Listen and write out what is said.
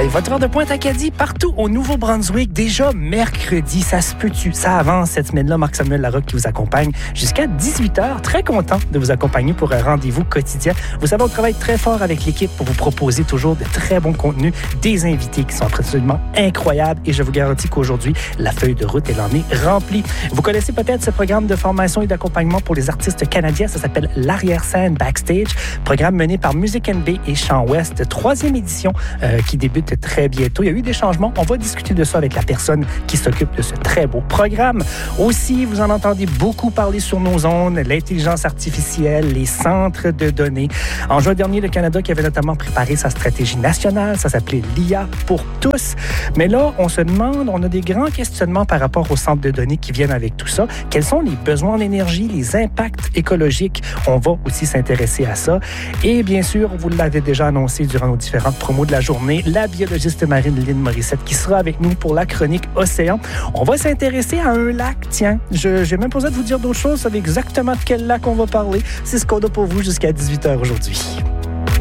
Et votre heure de pointe Acadie partout au Nouveau-Brunswick. Déjà mercredi, ça se peut-tu? Ça avance cette semaine-là. Marc-Samuel Larocque qui vous accompagne jusqu'à 18h. Très content de vous accompagner pour un rendez-vous quotidien. Vous savez, on travaille très fort avec l'équipe pour vous proposer toujours de très bons contenus, des invités qui sont absolument incroyables et je vous garantis qu'aujourd'hui, la feuille de route, elle en est remplie. Vous connaissez peut-être ce programme de formation et d'accompagnement pour les artistes canadiens. Ça s'appelle l'Arrière-scène Backstage. Programme mené par Music NB et Chant Ouest. 3e édition qui débute très bientôt. Il y a eu des changements. On va discuter de ça avec la personne qui s'occupe de ce très beau programme. Aussi, vous en entendez beaucoup parler sur nos ondes, l'intelligence artificielle, les centres de données. En juin dernier, le Canada qui avait notamment préparé sa stratégie nationale, ça s'appelait l'IA pour tous. Mais là, on se demande, on a des grands questionnements par rapport aux centres de données qui viennent avec tout ça. Quels sont les besoins en énergie, les impacts écologiques? On va aussi s'intéresser à ça. Et bien sûr, vous l'avez déjà annoncé durant nos différentes promos de la journée, la biologiste marine Lynne Morissette qui sera avec nous pour la chronique Océan. On va s'intéresser à un lac, tiens. Je n'ai même pas besoin de vous dire d'autres choses, vous savez exactement de quel lac on va parler. C'est ce qu'on a pour vous jusqu'à 18h aujourd'hui.